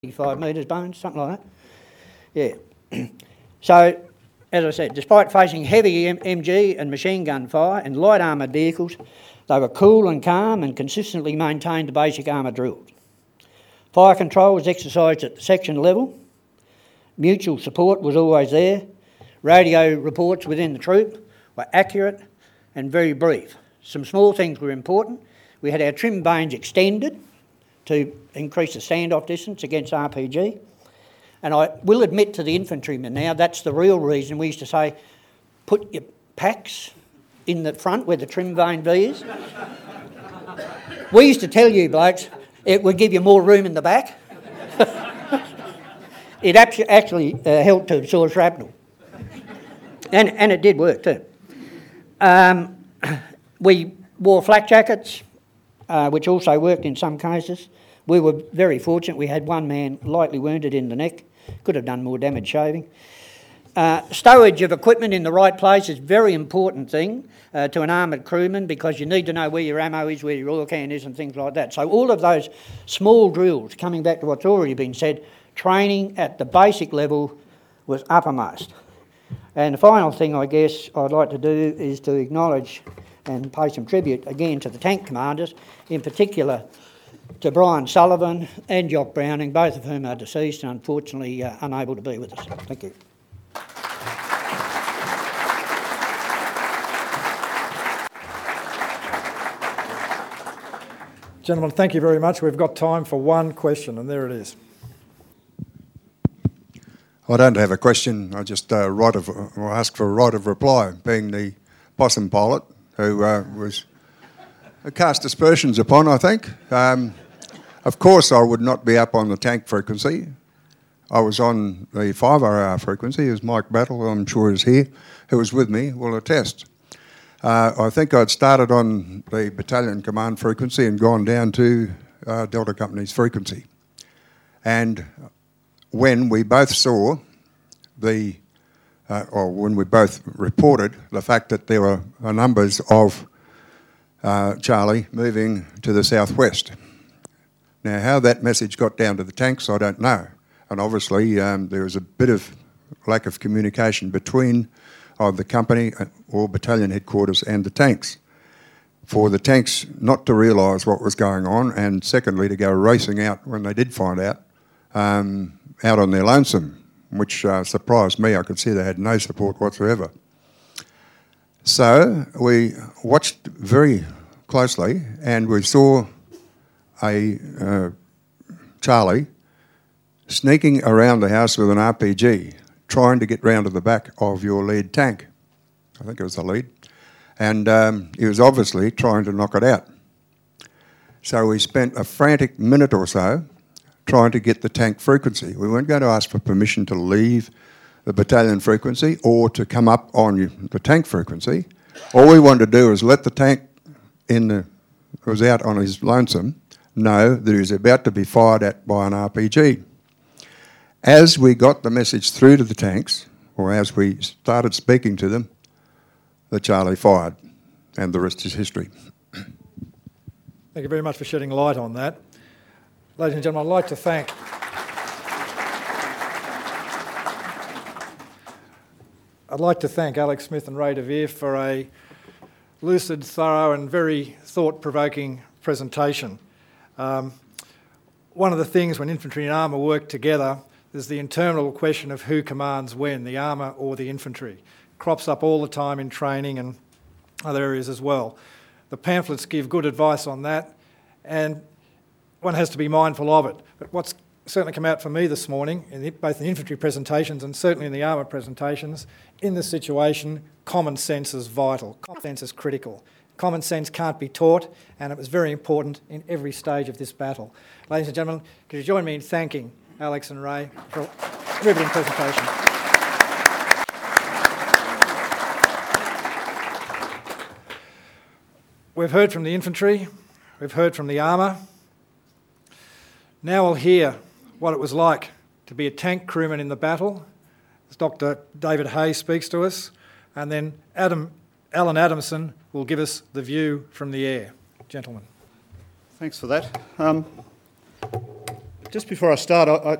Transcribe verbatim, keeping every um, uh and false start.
Five metres bones, something like that. Yeah. So, as I said, despite facing heavy M G and machine gun fire and light armoured vehicles, they were cool and calm and consistently maintained the basic armour drills. Fire control was exercised at the section level. Mutual support was always there. Radio reports within the troop were accurate and very brief. Some small things were important. We had our trim vanes extended to increase the standoff distance against R P G. And I will admit to the infantrymen now, that's the real reason we used to say, put your packs in the front where the trim vane V is. We used to tell you blokes, it would give you more room in the back. It actually uh, helped to absorb shrapnel. And, and it did work too. Um, we wore flak jackets, Uh, which also worked in some cases. We were very fortunate. We had one man lightly wounded in the neck. Could have done more damage shaving. Uh, stowage of equipment in the right place is a very important thing uh, to an armoured crewman, because you need to know where your ammo is, where your oil can is and things like that. So all of those small drills, coming back to what's already been said, training at the basic level was uppermost. And the final thing I guess I'd like to do is to acknowledge and pay some tribute again to the tank commanders, in particular to Brian Sullivan and Jock Browning, both of whom are deceased and unfortunately uh, unable to be with us. Thank you. Gentlemen, thank you very much. We've got time for one question, and there it is. I don't have a question. I just uh, right of, or ask for a right of reply, being the Possum pilot who uh, was cast aspersions upon, I think. Um, of course, I would not be up on the tank frequency. I was on the five R R frequency, as Mike Battle, I'm sure is here, who was with me, will attest. Uh, I think I'd started on the battalion command frequency and gone down to uh, Delta Company's frequency. And when we both saw the Uh, or when we both reported the fact that there were uh, numbers of uh, Charlie moving to the southwest. Now, how that message got down to the tanks, I don't know. And obviously, um, there was a bit of lack of communication between uh, the company or battalion headquarters and the tanks. For the tanks not to realise what was going on, and secondly, to go racing out when they did find out, um, out on their lonesome, which uh, surprised me. I could see they had no support whatsoever. So we watched very closely, and we saw a uh, Charlie sneaking around the house with an R P G, trying to get round to the back of your lead tank. I think it was the lead. And um, he was obviously trying to knock it out. So we spent a frantic minute or so trying to get the tank frequency. We weren't going to ask for permission to leave the battalion frequency or to come up on the tank frequency. All we wanted to do was let the tank in the, was out on his lonesome know that he was about to be fired at by an R P G. As we got the message through to the tanks, or as we started speaking to them, the Charlie fired, and the rest is history. Thank you very much for shedding light on that. Ladies and gentlemen, I'd like to thank I'd like to thank Alex Smith and Ray DeVere for a lucid, thorough and very thought-provoking presentation. Um, one of the things when infantry and armour work together is the internal question of who commands when, the armour or the infantry. It crops up all the time in training and other areas as well. The pamphlets give good advice on that, and one has to be mindful of it. But what's certainly come out for me this morning, in the, both in the infantry presentations and certainly in the armour presentations, in this situation, common sense is vital. Common sense is critical. Common sense can't be taught, and it was very important in every stage of this battle. Ladies and gentlemen, could you join me in thanking Alex and Ray for a riveting presentation. We've heard from the infantry, we've heard from the armour. Now we'll hear what it was like to be a tank crewman in the battle, as Doctor David Hay speaks to us, and then Adam, Alan Adamson will give us the view from the air. Gentlemen. Thanks for that. Um, just before I start, I,